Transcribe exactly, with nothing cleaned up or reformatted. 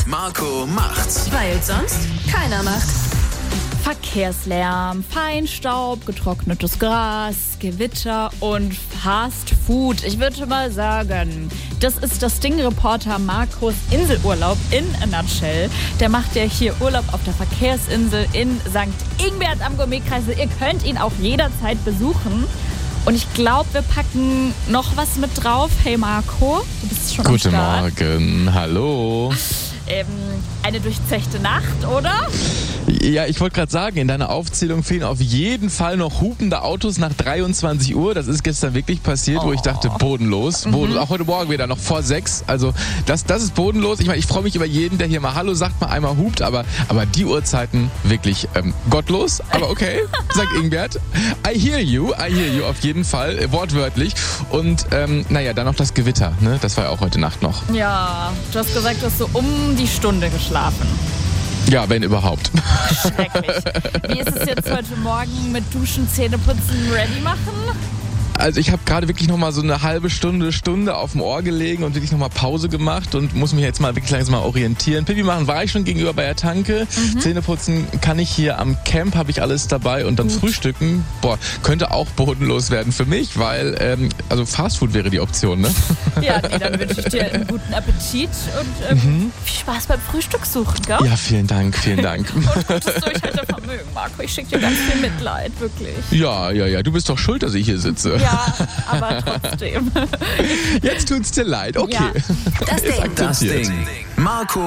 Marco macht's. Weil sonst keiner macht. Verkehrslärm, Feinstaub, getrocknetes Gras, Gewitter und Fast Food. Ich würde mal sagen, das ist das Ding-Reporter Marcos Inselurlaub in a nutshell. Der macht ja hier Urlaub auf der Verkehrsinsel in Sankt Ingbert am Gourmetkreisel. Ihr könnt ihn auch jederzeit besuchen. Und ich glaube, wir packen noch was mit drauf. Hey Marco, du bist schon Guten am Start. Morgen, hallo. Ähm, eine durchzechte Nacht, oder? Ja, ich wollte gerade sagen, in deiner Aufzählung fehlen auf jeden Fall noch hupende Autos nach dreiundzwanzig Uhr. Das ist gestern wirklich passiert, oh. wo ich dachte, bodenlos. Mhm. bodenlos. Auch heute Morgen wieder noch vor sechs. Also das, das ist bodenlos. Ich meine, ich freue mich über jeden, der hier mal Hallo sagt, mal einmal hupt. Aber, aber die Uhrzeiten wirklich ähm, gottlos. Aber okay, sagt Ingbert. I hear you, I hear you auf jeden Fall, äh, wortwörtlich. Und ähm, naja, dann noch das Gewitter. Ne? Das war ja auch heute Nacht noch. Ja, du hast gesagt, du hast so um die Stunde geschlafen. Ja, wenn überhaupt. Schrecklich. Wie ist es jetzt heute Morgen mit Duschen, Zähneputzen, ready machen? Also ich habe gerade wirklich nochmal so eine halbe Stunde, Stunde auf dem Ohr gelegen und wirklich nochmal Pause gemacht und muss mich jetzt mal wirklich langsam mal orientieren. Pipi machen war ich schon gegenüber bei der Tanke. Mhm. Zähneputzen kann ich hier am Camp, habe ich alles dabei. Und dann Gut. Frühstücken, boah, könnte auch bodenlos werden für mich, weil, ähm, also Fastfood wäre die Option, ne? Ja, nee, dann wünsche ich dir einen guten Appetit und ähm, mhm. viel Spaß beim Frühstückssuchen, gell? Ja, vielen Dank, vielen Dank. Und gutes Durchhaltevermögen, Marco. Ich schicke dir ganz viel Mitleid, wirklich. Ja, ja, ja, du bist doch schuld, dass ich hier sitze. Ja. Ja, aber trotzdem. Jetzt tut's dir leid, okay. Ja. Das Ding. Das Ding. Marco